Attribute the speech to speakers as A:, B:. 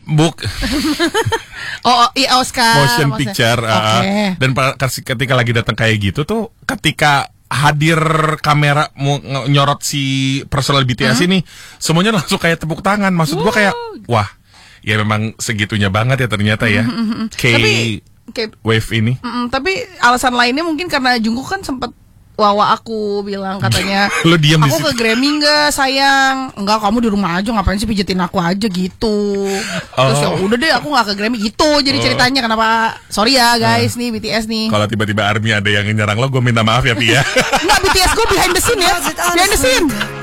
A: Book
B: Oscar
A: motion
B: maksudnya.
A: picture. Dan ketika lagi datang kayak gitu tuh, ketika hadir kamera mau nyorot si personal BTS ini, semuanya langsung kayak tepuk tangan. Maksud gua kayak, wah, ya memang segitunya banget ya ternyata ya. Wave ini.
B: Tapi alasan lainnya mungkin karena Jungkook kan sempat Wawa aku bilang katanya
A: Lu diam di
B: aku ke Grammy enggak sayang. Enggak, kamu di rumah aja, ngapain sih pijetin aku aja gitu. Terus ya udah deh aku nggak ke Grammy gitu. Jadi ceritanya kenapa, sorry ya guys nih BTS nih.
A: Kalau tiba-tiba ARMY ada yang nyerang lo, gue minta maaf ya Pi ya.
B: Enggak, BTS gue behind the scene ya. Behind the scene.